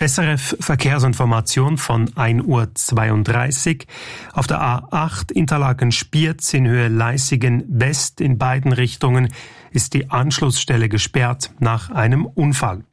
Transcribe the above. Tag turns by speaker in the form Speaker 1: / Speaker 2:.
Speaker 1: SRF Verkehrsinformation von 1:32 Uhr. Auf der A8 Interlaken-Spiez in Höhe Leißigen-West in beiden Richtungen ist die Anschlussstelle gesperrt nach einem Unfall.